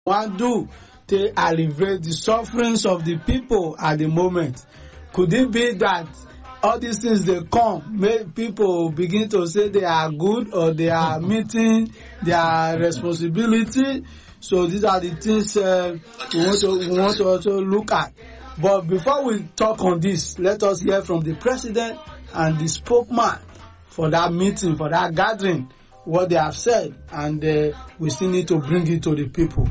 want do to alleviate the sufferings of the people at the moment? Could it be that all these things they come, make people begin to say they are good or they are meeting their responsibility? So these are the things we want to also look at. But before we talk on this, let us hear from the president and the spokesman for that meeting, for that gathering, what they have said, and we still need to bring it to the people.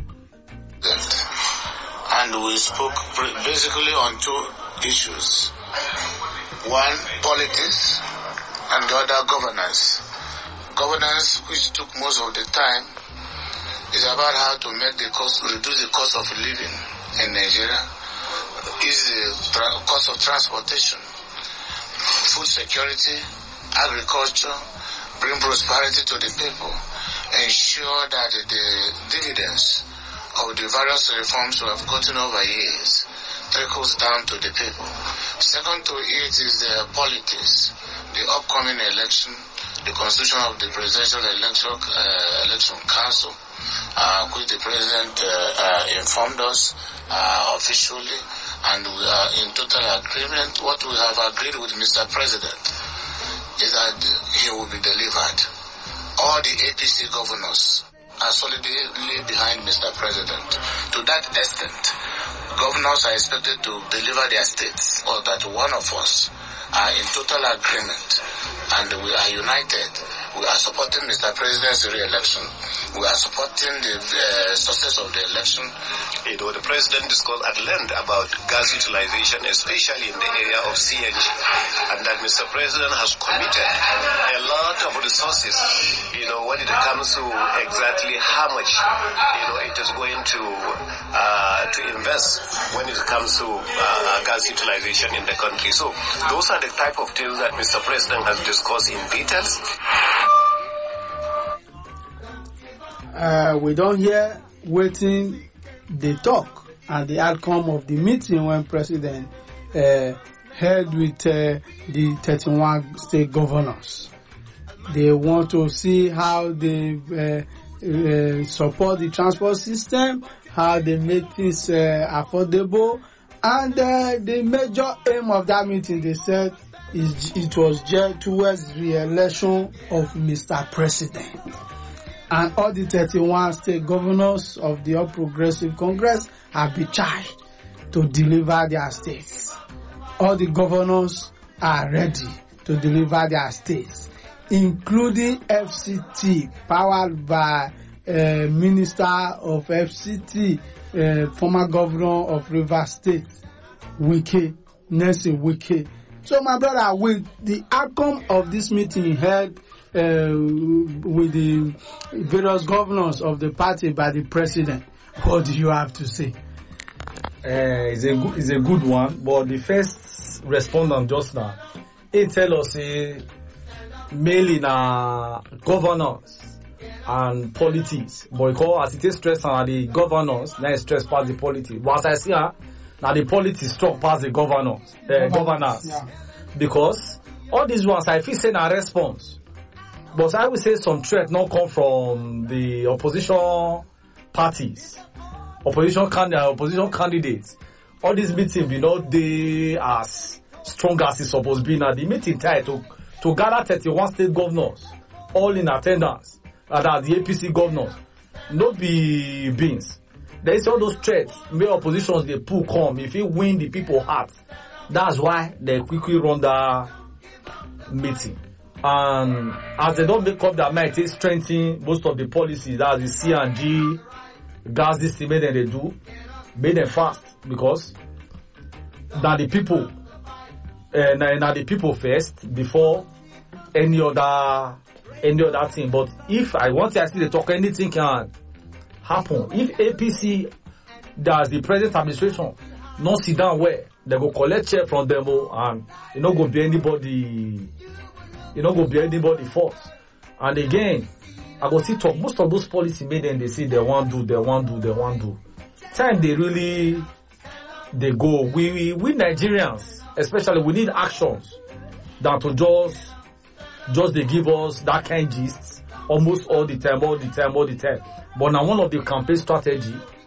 And we spoke basically on two issues. One, politics, and the other, governance. Governance, which took most of the time, is about how to reduce the cost of living in Nigeria, ease the cost of transportation, food security, agriculture, bring prosperity to the people, ensure that the dividends of the various reforms we have gotten over years trickles down to the people. Second to it is the politics, the upcoming election, the constitution of the presidential election council, which the president informed us officially, and we are in total agreement. What we have agreed with Mr. President is that he will be delivered. All the APC governors are solidly behind Mr. President. To that extent, governors are expected to deliver their states, or that one of us are in total agreement, and we are united. We are supporting Mr. President's re-election. We are supporting the success of the election. You know, the President discussed at length about gas utilization, especially in the area of CNG, and that Mr. President has committed a lot of resources, you know, when it comes to exactly how much, you know, it is going to invest when it comes to gas utilization in the country. So those are the type of things that Mr. President has discussed in details. We don't hear waiting the talk and the outcome of the meeting when President held with the 31 state governors. They want to see how they support the transport system, how they make things affordable, and the major aim of that meeting, they said, it was geared towards the election of Mr. President. And all the 31 state governors of the All Progressive Congress have been charged to deliver their states. All the governors are ready to deliver their states, including FCT, powered by Minister of FCT, former governor of Rivers State, Nelson Wike. So, my brother, with the outcome of this meeting held with the various governors of the party by the president, what do you have to say? It's a good one, but the first respondent just now, he tell us mainly na governors and politics, but because as it is stress on the governors, now it's stress past the politics. But as I see, now the politics strong past the governors, yeah. Because all these ones, I feel say na response. But I would say some threat not come from the opposition parties, opposition candidates. All these meetings be not they as strong as it's supposed to be. Now the meeting tied to gather 31 state governors, all in attendance, that the APC governors, not be beans. There is all those threats, where oppositions they pull come, if you win the people heart. That's why they quickly run the meeting. And as they don't make up their mind, they strengthen most of the policies, that's the C&G, gas distribution they do, make them fast, because now the people, now the people first before any other thing. But if I want to actually talk, anything can happen. If APC does the present administration not sit down where they go collect check from them, and you know go be anybody. You know, go be anybody fault. And again, I go see talk, most of those policy made them, they say they want do. Time they really, they go. We Nigerians, especially, we need actions than to just they give us that kind of gist almost all the time. But now one of the campaign strategy